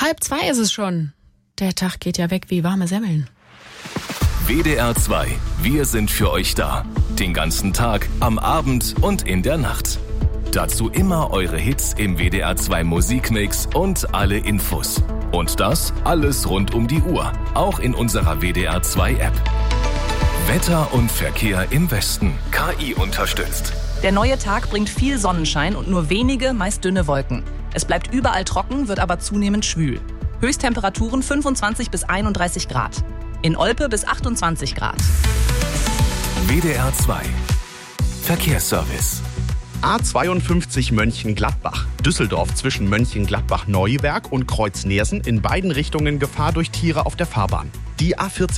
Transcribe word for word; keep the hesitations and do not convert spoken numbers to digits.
Halb zwei ist es schon. Der Tag geht ja weg wie warme Semmeln. W D R zwei. Wir sind für euch da. Den ganzen Tag, am Abend und in der Nacht. Dazu immer eure Hits im W D R zwei Musikmix und alle Infos. Und das alles rund um die Uhr. Auch in unserer W D R zwei App. Wetter und Verkehr im Westen. K I unterstützt. Der neue Tag bringt viel Sonnenschein und nur wenige, meist dünne Wolken. Es bleibt überall trocken, wird aber zunehmend schwül. Höchsttemperaturen fünfundzwanzig bis einunddreißig Grad. In Olpe bis achtundzwanzig Grad. W D R zwei. Verkehrsservice. A zweiundfünfzig Mönchengladbach. Düsseldorf zwischen Mönchengladbach-Neuwerk und Kreuz Neersen in beiden Richtungen Gefahr durch Tiere auf der Fahrbahn. Die A vierzig